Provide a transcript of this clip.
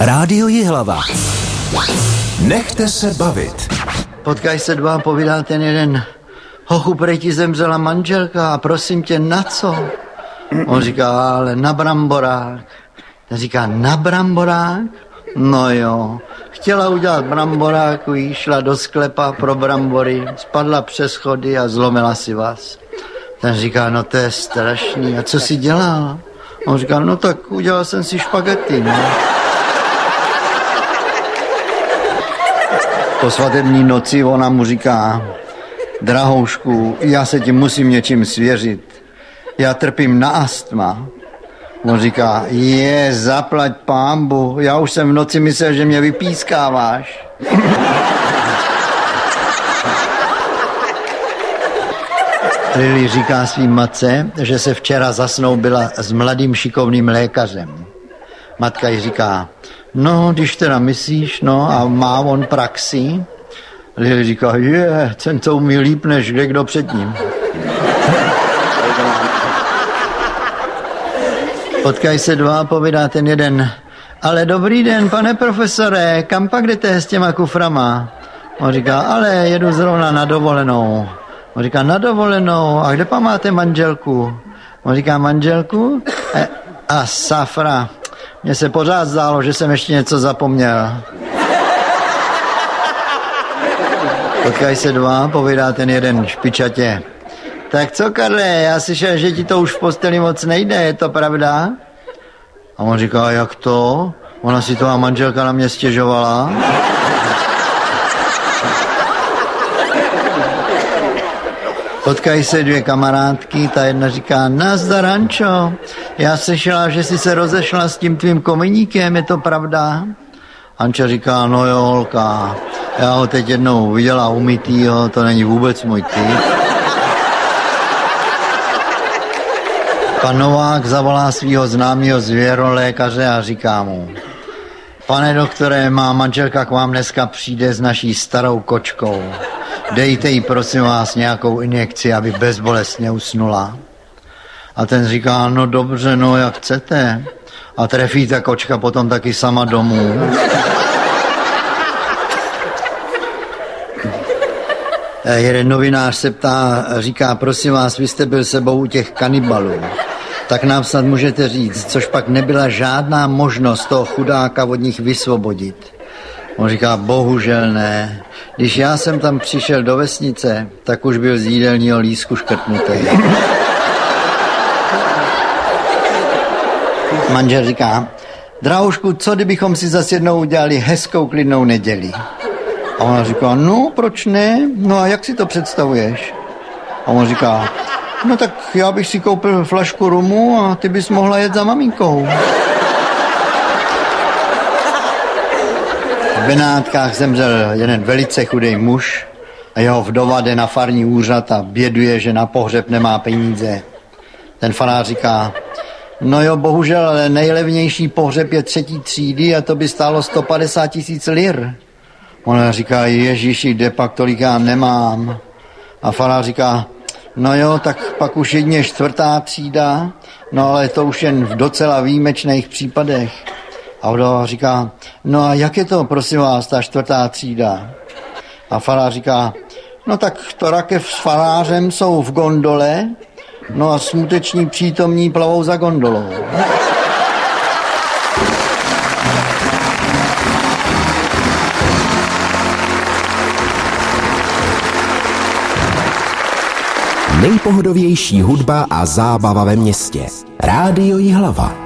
Rádio Jihlava. Nechte se bavit. Potkají se dva, povídá ten jeden: hochu, prej ti zemřela manželka a prosím tě, na co? On říká, ale na bramborák. Ten říká, na bramborák? No jo. Chtěla udělat bramboráku, jí šla do sklepa pro brambory, spadla přes schody a zlomila si vás. Ten říká, no to je strašný. A co jsi dělal? On říká, no tak udělal jsem si špagety, no. Po svatební noci ona mu říká, drahoušku, já se ti musím něčím svěřit. Já trpím na astma. On říká, zaplať pánbu, já už jsem v noci myslel, že mě vypískáváš. Lily říká svým matce, že se včera zasnoubila s mladým šikovným lékařem. Matka jí říká, no, když teda myslíš, no, a má on praxi? Lily říká, ten to umí líp než kdo před ním. Potkají se dva, povídá ten jeden, ale dobrý den, pane profesore, kam pak jdete s těma kuframa? On říká, ale jedu zrovna na dovolenou. On říká, na dovolenou, a kde pak máte manželku? On říká, manželku? A safra, mně se pořád zdálo, že jsem ještě něco zapomněl. Potkají se dva, povídá ten jeden špičatě. Tak co, Karle, já slyšel, že ti to už v posteli moc nejde, je to pravda? A on říká, jak to? Ona si tvá manželka na mě stěžovala. Potkají se dvě kamarádky, ta jedna říká, nazdar, Ančo, já slyšela, že jsi se rozešla s tím tvým kominíkem, je to pravda? Anča říká, no jo, holka, já ho teď jednou viděla umytýho, to není vůbec můj typ. Pan Novák zavolá svého známého zvěrolékaře a říká mu, pane doktore, má manželka k vám dneska přijde s naší starou kočkou. Dejte jí, prosím vás, nějakou injekci, aby bezbolestně usnula. A ten říká, no dobře, no jak chcete. A trefí ta kočka potom taky sama domů. Jeden novinář se ptá, říká, prosím vás, vy jste byl sebou u těch kanibalů. Tak nám snad můžete říct, což pak nebyla žádná možnost toho chudáka od nich vysvobodit. On říká, bohužel ne. Když já jsem tam přišel do vesnice, tak už byl z jídelního lístku škrtnutý. Manžel říká, drahoušku, co kdybychom si zase jednou udělali hezkou klidnou neděli? A ona říká, no proč ne? No a jak si to představuješ? A on říká, no tak já bych si koupil flašku rumu a ty bys mohla jet za maminkou. V Benátkách zemřel jeden velice chudý muž a jeho vdova jde na farní úřad a běduje, že na pohřeb nemá peníze. Ten farář říká, no jo, bohužel, ale nejlevnější pohřeb je 3. třídy a to by stálo 150 000 lir. Ona říká, ježiši, kde pak tolik já nemám. A farář říká, no jo, tak pak už jedině 4. třída, no ale to už jen v docela výjimečných případech. A vdova říká, no a jak je to, prosím vás, ta 4. třída? A farář říká, no tak to rakev s farářem jsou v gondole, no a smuteční přítomní plavou za gondolou. Nejpohodovější hudba a zábava ve městě. Rádio Jihlava.